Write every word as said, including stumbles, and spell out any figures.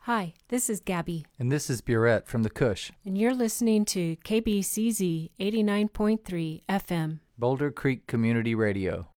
Hi, this is Gabby. And this is Burette from the Cush. And you're listening to K B C Z eighty-nine point three F M. Boulder Creek Community Radio.